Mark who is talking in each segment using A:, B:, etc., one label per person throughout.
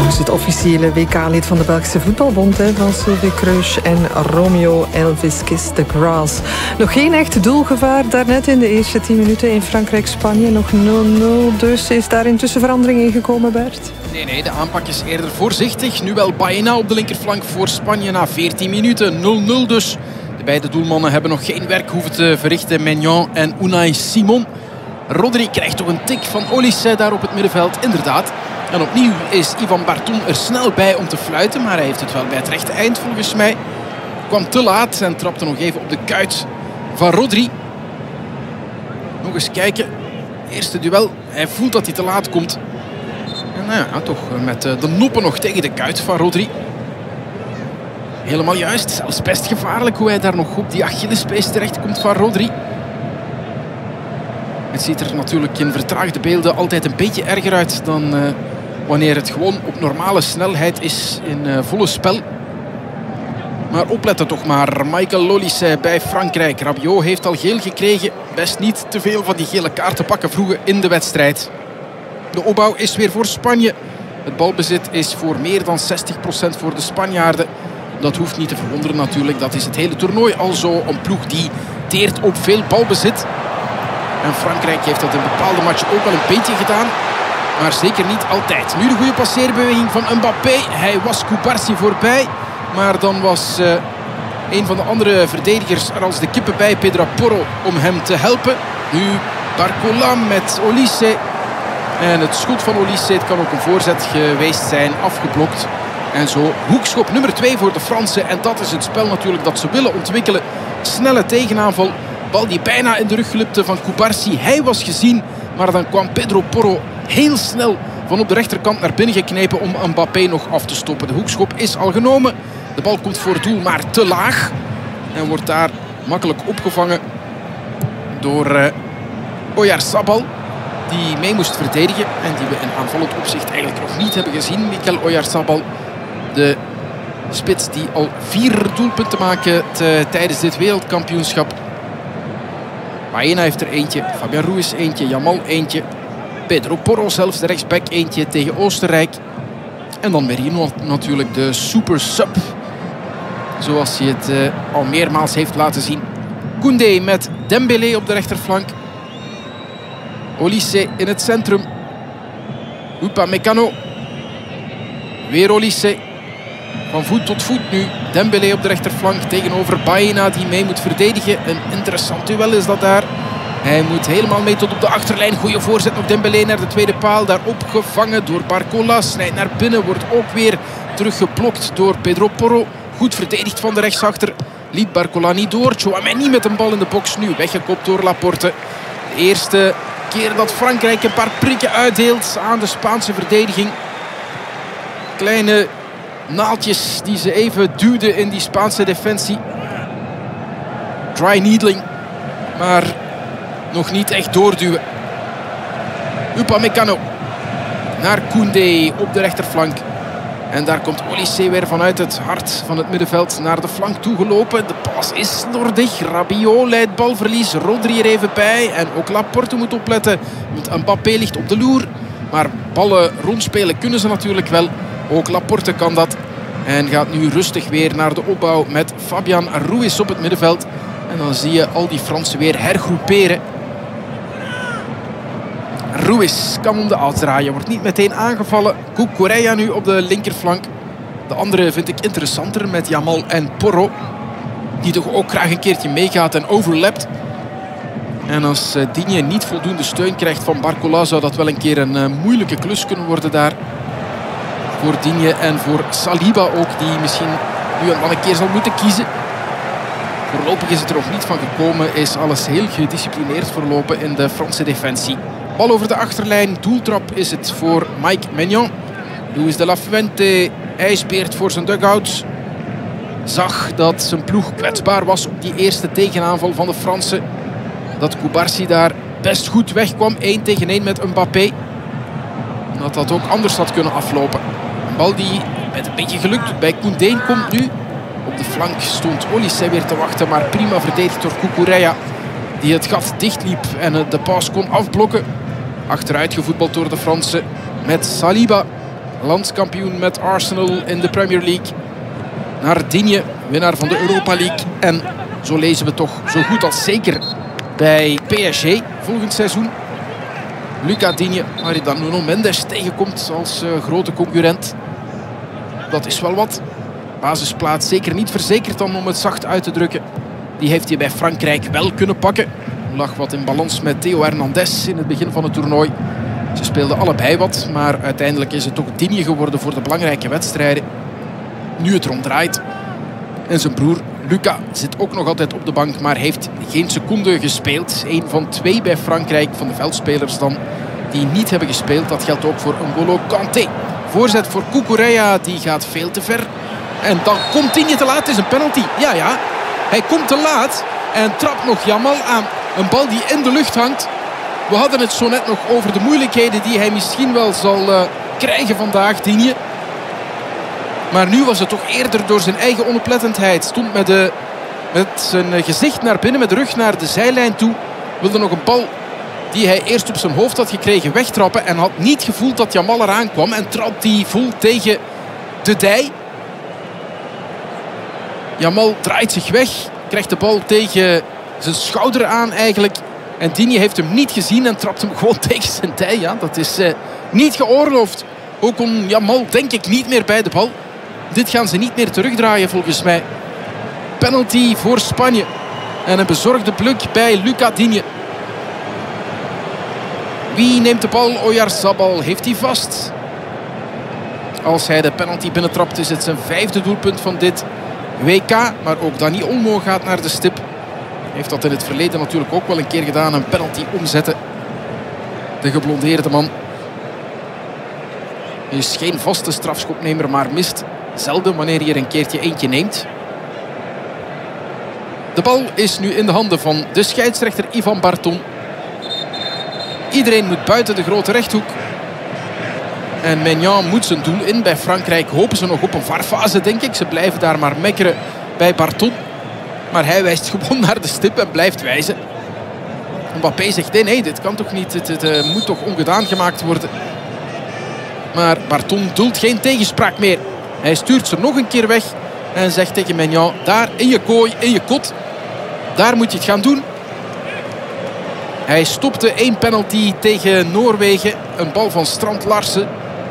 A: Dus het officiële WK-lid van de Belgische voetbalbond, van Sylvie Kreusch en Romeo Elviskis de Graas. Nog geen echt doelgevaar daarnet in de eerste 10 minuten in Frankrijk-Spanje. Nog 0-0, dus is daar intussen verandering in gekomen, Bert?
B: Nee, de aanpak is eerder voorzichtig. Nu wel Baena op de linkerflank voor Spanje na 14 minuten. 0-0 dus. De beide doelmannen hebben nog geen werk hoeven te verrichten. Maignan en Unai Simon. Rodri krijgt toch een tik van Olise daar op het middenveld, inderdaad. En opnieuw is Ivan Barton er snel bij om te fluiten. Maar hij heeft het wel bij het rechte eind volgens mij. Kwam te laat en trapte nog even op de kuit van Rodri. Nog eens kijken. Eerste duel. Hij voelt dat hij te laat komt. En nou ja, toch met de noppen nog tegen de kuit van Rodri. Helemaal juist. Zelfs best gevaarlijk hoe hij daar nog op die Achillespees terecht komt van Rodri. Het ziet er natuurlijk in vertraagde beelden altijd een beetje erger uit dan wanneer het gewoon op normale snelheid is in volle spel. Maar opletten toch maar. Michael Olise bij Frankrijk. Rabiot heeft al geel gekregen. Best niet te veel van die gele kaarten pakken vroeger in de wedstrijd. De opbouw is weer voor Spanje. Het balbezit is voor meer dan 60% voor de Spanjaarden. Dat hoeft niet te verwonderen natuurlijk. Dat is het hele toernooi al zo. Een ploeg die teert op veel balbezit. En Frankrijk heeft dat in bepaalde matchen ook wel een beetje gedaan. Maar zeker niet altijd. Nu de goede passeerbeweging van Mbappé. Hij was Cubarsí voorbij. Maar dan was een van de andere verdedigers er als de kippen bij, Pedro Porro, om hem te helpen. Nu Barcola met Olise. En het schot van Olise, het kan ook een voorzet geweest zijn, afgeblokt. En zo hoekschop nummer 2 voor de Fransen. En dat is het spel natuurlijk dat ze willen ontwikkelen. Snelle tegenaanval. Bal die bijna in de rug glipte van Cubarsí. Hij was gezien, maar dan kwam Pedro Porro heel snel van op de rechterkant naar binnen geknepen om Mbappé nog af te stoppen. De hoekschop is al genomen. De bal komt voor het doel, maar te laag. En wordt daar makkelijk opgevangen door Oyarzabal. Die mee moest verdedigen en die we in aanvallend opzicht eigenlijk nog niet hebben gezien. Mikel Oyarzabal, de spits die al 4 doelpunten maakt tijdens dit wereldkampioenschap. Baena heeft er eentje, Fabian Ruiz eentje, Yamal eentje. Pedro Porro zelfs, de rechtsback, eentje tegen Oostenrijk. En dan Merino natuurlijk, de super sub. Zoals hij het al meermaals heeft laten zien. Koundé met Dembélé op de rechterflank. Olise in het centrum. Upamecano. Weer Olise. Van voet tot voet nu. Dembélé op de rechterflank tegenover Baena die mee moet verdedigen. Een interessant duel is dat daar. Hij moet helemaal mee tot op de achterlijn. Goeie voorzet nog Dembélé naar de tweede paal. Daar opgevangen door Barcola. Snijdt naar binnen. Wordt ook weer teruggeblokt door Pedro Porro. Goed verdedigd van de rechtsachter. Liet Barcola niet door. Tchouaméni met een bal in de box. Nu weggekopt door Laporte. De eerste keer dat Frankrijk een paar prikken uitdeelt aan de Spaanse verdediging. Kleine naaldjes die ze even duwden in die Spaanse defensie. Dry needling. Maar nog niet echt doorduwen. Upamecano naar Koundé op de rechterflank. En daar komt Olise weer vanuit het hart van het middenveld naar de flank toegelopen. De pas is slordig. Rabiot leidt balverlies. Rodri er even bij. En ook Laporte moet opletten. Want Mbappé ligt op de loer. Maar ballen rondspelen kunnen ze natuurlijk wel. Ook Laporte kan dat. En gaat nu rustig weer naar de opbouw met Fabian Ruiz op het middenveld. En dan zie je al die Fransen weer hergroeperen. Ruiz kan om de as draaien. Wordt niet meteen aangevallen. Cucurella nu op de linkerflank. De andere vind ik interessanter met Yamal en Porro. Die toch ook graag een keertje meegaat en overlapt. En als Digne niet voldoende steun krijgt van Barcola, zou dat wel een keer een moeilijke klus kunnen worden daar. Voor Digne en voor Saliba ook, die misschien nu en dan een keer zal moeten kiezen. Voorlopig is het er nog niet van gekomen. Is alles heel gedisciplineerd verlopen in de Franse defensie. Bal over de achterlijn. Doeltrap is het voor Mike Maignan. Luis de la Fuente ijsbeert voor zijn dugout. Zag dat zijn ploeg kwetsbaar was op die eerste tegenaanval van de Fransen. Dat Cubarsí daar best goed wegkwam. 1 tegen 1 met Mbappé. Dat dat ook anders had kunnen aflopen. Een bal die met een beetje geluk bij Koundé komt nu. Op de flank stond Olise weer te wachten. Maar prima verdedigd door Cucurella. Die het gat dichtliep en de paas kon afblokken. Achteruit gevoetbald door de Fransen met Saliba. landskampioen met Arsenal in de Premier League. Naar Digne, winnaar van de Europa League. En zo lezen we toch zo goed als zeker bij PSG volgend seizoen. Lucas Digne, waar hij dan Nuno Mendes tegenkomt als grote concurrent. Dat is wel wat. Basisplaats zeker niet verzekerd dan, om het zacht uit te drukken. Die heeft hij bij Frankrijk wel kunnen pakken. Lag wat in balans met Theo Hernandez in het begin van het toernooi. Ze speelden allebei wat, maar uiteindelijk is het toch Digne geworden voor de belangrijke wedstrijden. Nu het ronddraait. En zijn broer Lucas zit ook nog altijd op de bank, maar heeft geen seconde gespeeld. Eén van 2 bij Frankrijk, van de veldspelers dan, die niet hebben gespeeld. Dat geldt ook voor N'Golo Kanté. Voorzet voor Cucurella, die gaat veel te ver. En dan komt Digne te laat, het is een penalty. Ja, hij komt te laat en trapt nog Yamal aan. Een bal die in de lucht hangt. We hadden het zo net nog over de moeilijkheden die hij misschien wel zal krijgen vandaag, Digne. Maar nu was het toch eerder door zijn eigen onoplettendheid. Stond met zijn gezicht naar binnen, met de rug naar de zijlijn toe. Wilde nog een bal die hij eerst op zijn hoofd had gekregen wegtrappen. En had niet gevoeld dat Yamal eraan kwam. En trapt die vol tegen de dij. Yamal draait zich weg. Krijgt de bal tegen zijn schouder aan eigenlijk. En Digne heeft hem niet gezien en trapt hem gewoon tegen zijn dij. Ja, dat is niet geoorloofd. Ook kon Yamal denk ik niet meer bij de bal. Dit gaan ze niet meer terugdraaien volgens mij. Penalty voor Spanje. En een bezorgde pluk bij Lucas Digne. Wie neemt de bal? Oyarzabal heeft hij vast. Als hij de penalty binnentrapt is het zijn 5e doelpunt van dit WK. Maar ook Dani Olmo gaat naar de stip. Heeft dat in het verleden natuurlijk ook wel een keer gedaan. Een penalty omzetten. De geblondeerde man. Hij is geen vaste strafschopnemer, maar mist zelden wanneer hij er een keertje eentje neemt. De bal is nu in de handen van de scheidsrechter Ivan Barton. Iedereen moet buiten de grote rechthoek. En Maignan moet zijn doel in. Bij Frankrijk hopen ze nog op een VAR-fase, denk ik. Ze blijven daar maar mekkeren bij Barton. Maar hij wijst gewoon naar de stip en blijft wijzen. Mbappé zegt nee, dit kan toch niet. Het moet toch ongedaan gemaakt worden. Maar Barton duldt geen tegenspraak meer. Hij stuurt ze nog een keer weg. En zegt tegen Maignan, daar in je kooi, in je kot. Daar moet je het gaan doen. Hij stopte 1 penalty tegen Noorwegen. Een bal van Strand Larsen.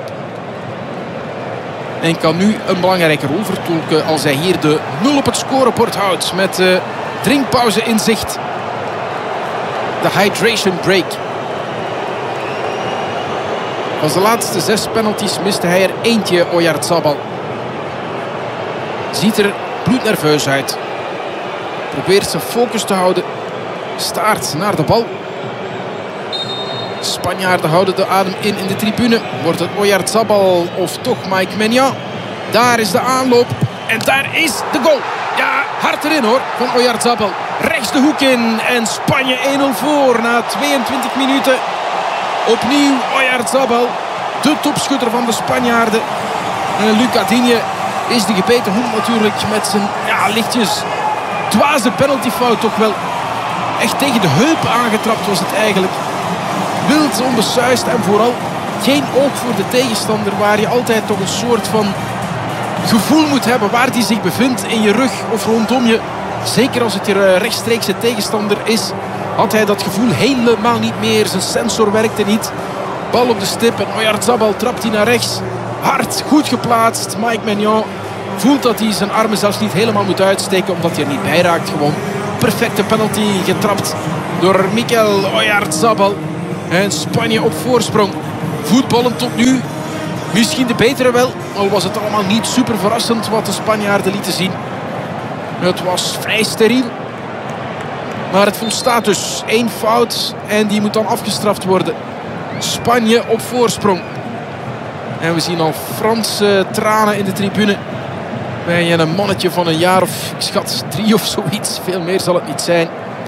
B: En kan nu een belangrijke rol vertolken als hij hier de 0 op het scorebord houdt. Met de drinkpauze in zicht. De hydration break. Van de laatste 6 penalties miste hij er eentje, Oyarzabal. Ziet er bloednerveus uit. Probeert zijn focus te houden. Staart naar de bal. Spanjaarden houden de adem in de tribune. Wordt het Oyarzabal of toch Mike Maignan? Daar is de aanloop. En daar is de goal. Ja, hard erin hoor, van Oyarzabal. Rechts de hoek in. En Spanje 1-0 voor na 22 minuten. Opnieuw Oyarzabal. De topschutter van de Spanjaarden. En Lucas Digne is de gebeten hond natuurlijk. Met zijn lichtjes dwaze penaltyfout toch wel. Echt tegen de heup aangetrapt was het eigenlijk. Wild, onbesuisd en vooral geen oog voor de tegenstander. Waar je altijd toch een soort van gevoel moet hebben waar die zich bevindt. In je rug of rondom je. Zeker als het je rechtstreekse tegenstander is. Had hij dat gevoel helemaal niet meer. Zijn sensor werkte niet. Bal op de stip en Oyarzabal trapt hij naar rechts. Hard, goed geplaatst. Mike Maignan voelt dat hij zijn armen zelfs niet helemaal moet uitsteken. Omdat hij er niet bij raakt gewoon. Perfecte penalty getrapt door Mikel Oyarzabal. En Spanje op voorsprong. Voetballen tot nu. Misschien de betere wel. Al was het allemaal niet super verrassend wat de Spanjaarden lieten zien. Het was vrij steriel. Maar het volstaat dus. 1 fout en die moet dan afgestraft worden. Spanje op voorsprong. En we zien al Franse tranen in de tribune. Bij een mannetje van een jaar of, ik schat, 3 of zoiets. Veel meer zal het niet zijn.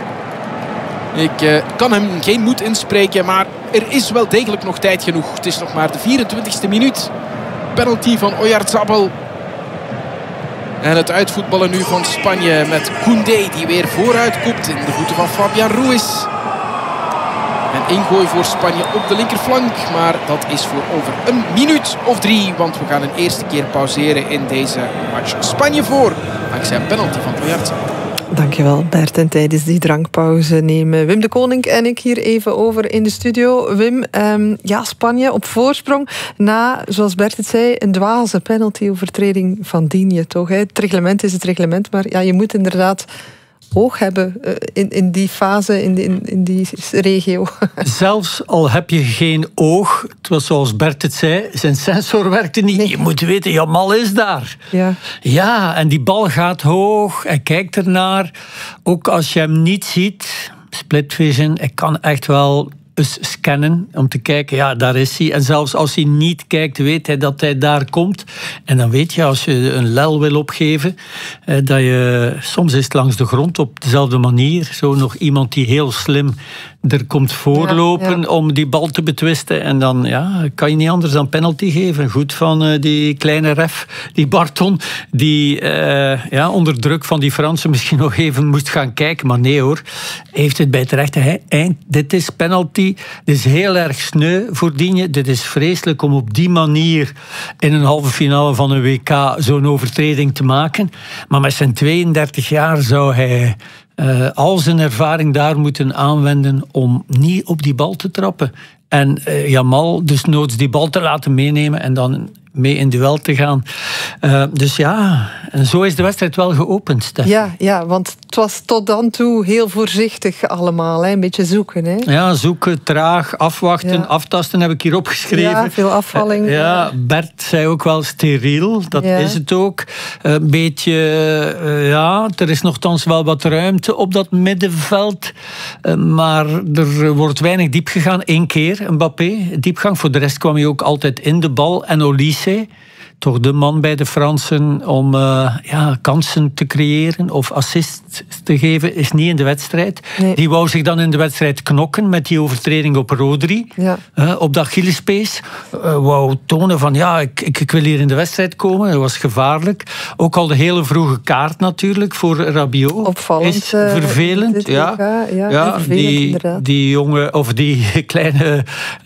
B: Ik kan hem geen moed inspreken, maar er is wel degelijk nog tijd genoeg. Het is nog maar de 24e minuut. Penalty van Oyarzabal. En het uitvoetballen nu van Spanje met Koundé die weer vooruit kopt in de voeten van Fabian Ruiz. En ingooi voor Spanje op de linkerflank. Maar dat is voor over een minuut of 3. Want we gaan een eerste keer pauzeren in deze match. Spanje voor. Dankzij een penalty van Oyarzabal.
A: Dankjewel Bert. En tijdens die drankpauze nemen Wim de Koning en ik hier even over in de studio. Wim, Spanje op voorsprong na, zoals Bert het zei, een dwaze penalty-overtreding van Digne, toch? Hè? Het reglement is het reglement, maar ja, je moet inderdaad oog hebben in die fase, in die regio.
C: Zelfs al heb je geen oog, het was zoals Bert het zei, zijn sensor werkte niet. Nee. Je moet weten, Yamal is daar. Ja, en die bal gaat hoog, hij kijkt ernaar. Ook als je hem niet ziet, split vision, hij kan echt wel eens scannen om te kijken, ja, daar is hij. En zelfs als hij niet kijkt, weet hij dat hij daar komt. En dan weet je, als je een lel wil opgeven, dat je, soms is het langs de grond op dezelfde manier, zo nog iemand die heel slim er komt voorlopen om die bal te betwisten. En dan kan je niet anders dan penalty geven. Goed van die kleine ref, die Barton, die onder druk van die Fransen misschien nog even moest gaan kijken. Maar nee hoor, hij heeft het bij het rechte eind. Dit is penalty. Dit is heel erg sneu voor Digne. Dit is vreselijk om op die manier in een halve finale van een WK zo'n overtreding te maken. Maar met zijn 32 jaar zou hij al zijn ervaring daar moeten aanwenden om niet op die bal te trappen. En Yamal dus noods die bal te laten meenemen en dan mee in duel te gaan. Dus ja, en zo is de wedstrijd wel geopend, Stef.
A: Ja, want het was tot dan toe heel voorzichtig allemaal. Hè? Een beetje zoeken. Hè?
C: Ja, zoeken, traag, afwachten, aftasten heb ik hier opgeschreven.
A: Ja, veel afvalling.
C: Bert zei ook wel steriel, dat is het ook. Een beetje, er is nogthans wel wat ruimte op dat middenveld. Maar er wordt weinig diep gegaan. 1 keer, Mbappé, diepgang. Voor de rest kwam hij ook altijd in de bal. En Olise, toch de man bij de Fransen om kansen te creëren of assists te geven, is niet in de wedstrijd. Nee. Die wou zich dan in de wedstrijd knokken met die overtreding op Rodri, op de Achillespees. Wou tonen van ik wil hier in de wedstrijd komen. Dat was gevaarlijk. Ook al de hele vroege kaart natuurlijk voor Rabiot.
A: Opvallend.
C: Is vervelend.
A: Vervelend,
C: die jonge, of die kleine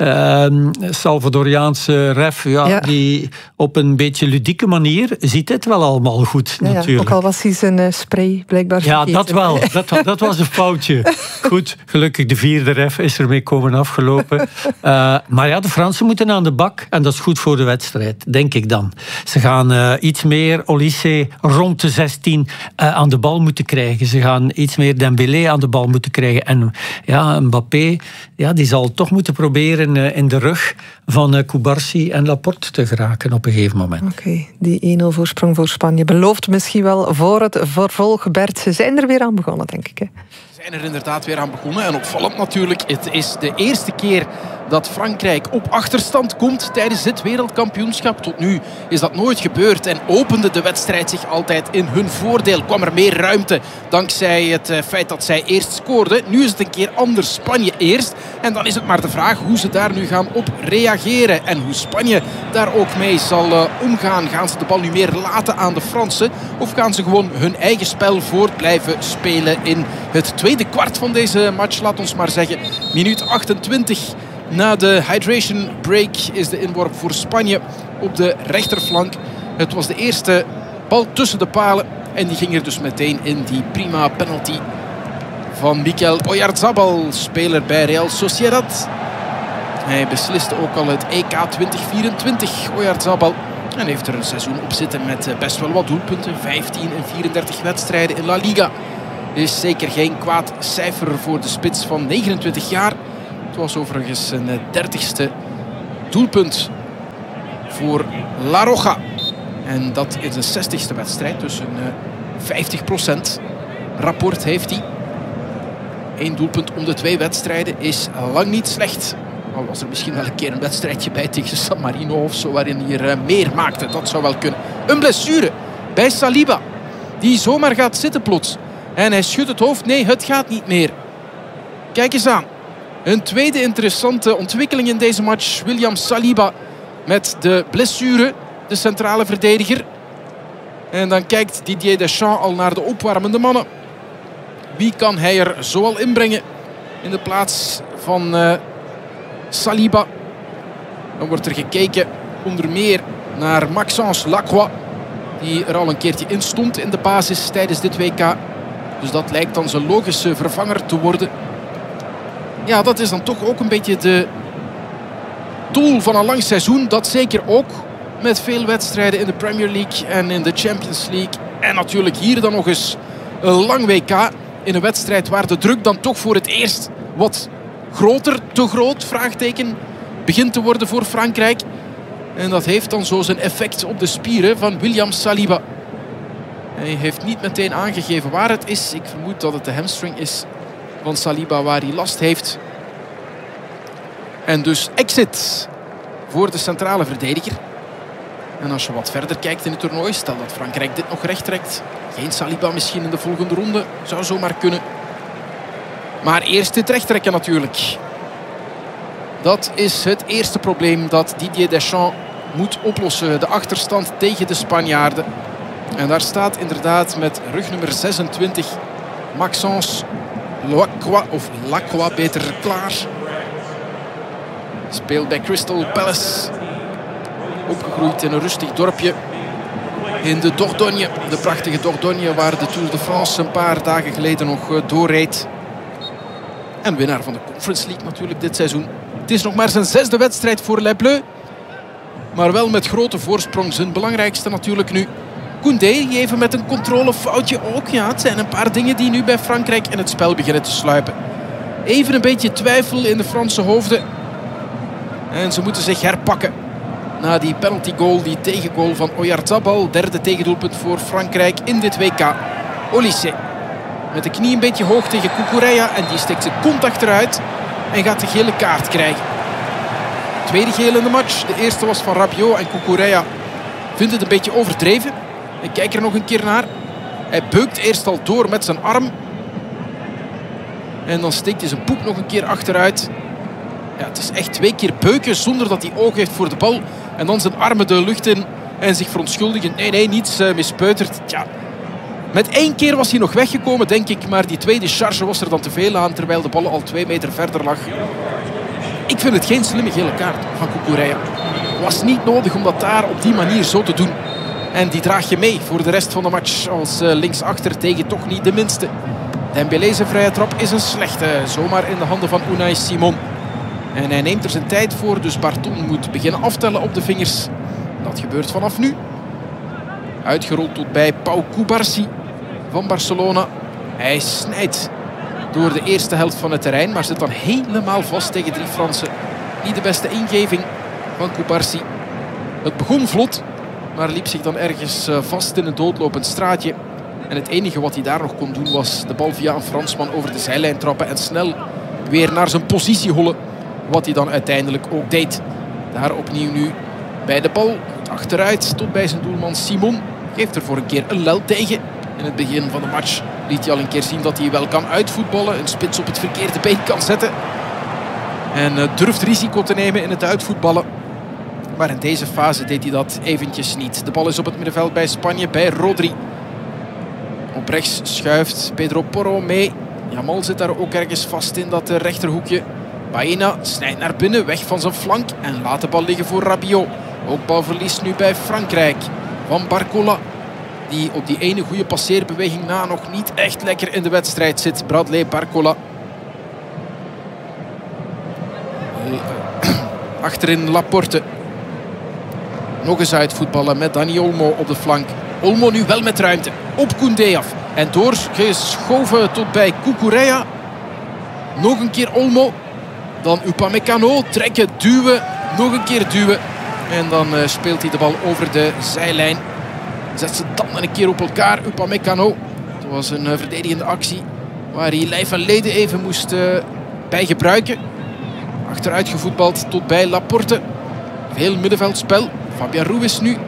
C: Salvadoriaanse ref, die op een beetje ludieke manier ziet het wel allemaal goed, natuurlijk.
A: Ook al was hij zijn spray blijkbaar vergeten.
C: Ja, dat wel. Dat was een foutje. Goed, gelukkig de 4e ref is ermee komen afgelopen. Maar de Fransen moeten aan de bak en dat is goed voor de wedstrijd, denk ik dan. Ze gaan iets meer Olise rond de 16 aan de bal moeten krijgen. Ze gaan iets meer Dembélé aan de bal moeten krijgen. En Mbappé, die zal toch moeten proberen in de rug van Cubarsí en Laporte te geraken op een gegeven moment.
A: Oké, die 1-0 voorsprong voor Spanje belooft misschien wel voor het vervolg. Bert, ze zijn er weer aan begonnen, denk ik. Hè?
B: Ze zijn er inderdaad weer aan begonnen. En opvallend natuurlijk, het is de eerste keer dat Frankrijk op achterstand komt tijdens dit wereldkampioenschap. Tot nu is dat nooit gebeurd en opende de wedstrijd zich altijd in hun voordeel. Kwam er meer ruimte dankzij het feit dat zij eerst scoorden. Nu is het een keer anders. Spanje eerst. En dan is het maar de vraag hoe ze daar nu gaan op reageren. En hoe Spanje daar ook mee zal omgaan. Gaan ze de bal nu meer laten aan de Fransen? Of gaan ze gewoon hun eigen spel voort blijven spelen in het tweede kwart van deze match? Laat ons maar zeggen, minuut 28. Na de hydration break is de inworp voor Spanje op de rechterflank. Het was de eerste bal tussen de palen. En die ging er dus meteen in, die prima penalty van Mikel Oyarzabal, speler bij Real Sociedad. Hij besliste ook al het EK 2024, Oyarzabal. En heeft er een seizoen op zitten met best wel wat doelpunten. 15 en 34 wedstrijden in La Liga. Is zeker geen kwaad cijfer voor de spits van 29 jaar. Het was overigens een 30ste doelpunt voor La Roja. En dat is een 60ste wedstrijd, dus een 50% rapport heeft hij. 1 doelpunt om de 2 wedstrijden is lang niet slecht. Al was er misschien wel een keer een wedstrijdje bij tegen San Marino of zo, waarin hij er meer maakte. Dat zou wel kunnen. Een blessure bij Saliba, die zomaar gaat zitten plots. En hij schudt het hoofd. Nee, het gaat niet meer. Kijk eens aan. Een tweede interessante ontwikkeling in deze match. William Saliba met de blessure, de centrale verdediger. En dan kijkt Didier Deschamps al naar de opwarmende mannen. Wie kan hij er zoal inbrengen in de plaats van Saliba. Dan wordt er gekeken onder meer naar Maxence Lacroix, die er al een keertje in stond in de basis tijdens dit WK. Dus dat lijkt dan zijn logische vervanger te worden. Ja, dat is dan toch ook een beetje de doel van een lang seizoen. Dat zeker ook met veel wedstrijden in de Premier League en in de Champions League. En natuurlijk hier dan nog eens een lang WK in een wedstrijd waar de druk dan toch voor het eerst wat groter, te groot, vraagteken, begint te worden voor Frankrijk. En dat heeft dan zo zijn effect op de spieren van William Saliba. Hij heeft niet meteen aangegeven waar het is. Ik vermoed dat het de hamstring is van Saliba waar hij last heeft. En dus exit voor de centrale verdediger. En als je wat verder kijkt in het toernooi, stel dat Frankrijk dit nog recht trekt. Geen Saliba misschien in de volgende ronde. Zou zomaar kunnen. Maar eerst dit recht trekken natuurlijk. Dat is het eerste probleem dat Didier Deschamps moet oplossen. De achterstand tegen de Spanjaarden. En daar staat inderdaad met rugnummer 26 Maxence Lacroix, of Lacroix beter, klaar. Speelt bij Crystal Palace. Opgegroeid in een rustig dorpje in de Dordogne. De prachtige Dordogne waar de Tour de France een paar dagen geleden nog doorreed. En winnaar van de Conference League natuurlijk dit seizoen. Het is nog maar zijn 6e wedstrijd voor Les Bleus. Maar wel met grote voorsprong. Zijn belangrijkste natuurlijk nu. Koundé even met een controlefoutje ook. Ja, het zijn een paar dingen die nu bij Frankrijk in het spel beginnen te sluipen. Even een beetje twijfel in de Franse hoofden. En ze moeten zich herpakken. Na die penalty goal, die tegengoal van Oyarzabal. 3e tegendoelpunt voor Frankrijk in dit WK. Olysée met de knie een beetje hoog tegen Cucurella. En die steekt zijn kont achteruit. En gaat de gele kaart krijgen. Tweede geel in de match. De eerste was van Rabiot. En Cucurella vindt het een beetje overdreven. Ik kijk er nog een keer naar. Hij beukt eerst al door met zijn arm. En dan steekt hij zijn poep nog een keer achteruit. Ja, het is echt 2 keer beuken zonder dat hij oog heeft voor de bal. En dan zijn armen de lucht in en zich verontschuldigen. Nee, niets mispeuterd. Tja. Met 1 keer was hij nog weggekomen, denk ik. Maar die tweede charge was er dan te veel aan, terwijl de bal al 2 meter verder lag. Ik vind het geen slimme gele kaart van Cucurella. Het was niet nodig om dat daar op die manier zo te doen. En die draag je mee voor de rest van de match als linksachter tegen toch niet de minste. Dembélé's vrije trap is een slechte. Zomaar in de handen van Unai Simon. En hij neemt er zijn tijd voor, dus Barton moet beginnen aftellen op de vingers. Dat gebeurt vanaf nu. Uitgerold tot bij Pau Cubarsí van Barcelona. Hij snijdt door de eerste helft van het terrein, maar zit dan helemaal vast tegen 3 Fransen. Niet de beste ingeving van Cubarsí. Het begon vlot, maar liep zich dan ergens vast in een doodlopend straatje. En het enige wat hij daar nog kon doen was de bal via een Fransman over de zijlijn trappen en snel weer naar zijn positie hollen. Wat hij dan uiteindelijk ook deed. Daar opnieuw nu bij de bal. Achteruit tot bij zijn doelman Simon. Geeft er voor een keer een lel tegen. In het begin van de match liet hij al een keer zien dat hij wel kan uitvoetballen. Een spits op het verkeerde been kan zetten. En durft risico te nemen in het uitvoetballen. Maar in deze fase deed hij dat eventjes niet. De bal is op het middenveld bij Spanje, bij Rodri. Op rechts schuift Pedro Porro mee. Jamal zit daar ook ergens vast in dat rechterhoekje. Baena snijdt naar binnen, weg van zijn flank. En laat de bal liggen voor Rabiot. Ook balverlies nu bij Frankrijk. Van Barcola. Die op die ene goede passeerbeweging na nog niet echt lekker in de wedstrijd zit. Bradley Barcola. Achterin Laporte. Nog eens uitvoetballen met Dani Olmo op de flank. Olmo nu wel met ruimte. Op Koundé af. En doorgeschoven tot bij Cucurella. Nog een keer Olmo. Dan Upamecano. Trekken, duwen. Nog een keer duwen. En dan speelt hij de bal over de zijlijn. Zet ze dan een keer op elkaar. Upamecano. Het was een verdedigende actie. Waar hij lijf en leden even moest bij gebruiken. Achteruit gevoetbald tot bij Laporte. Veel middenveldspel. Fabian Ruiz nu